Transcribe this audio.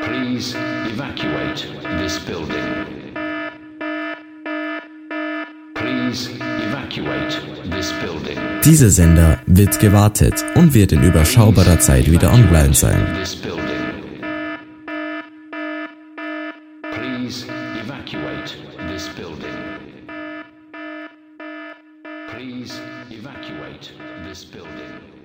Please evacuate this building. Please evacuate this building. Dieser Sender wird gewartet und wird in überschaubarer Zeit wieder online sein. Please evacuate this building. Please evacuate this building.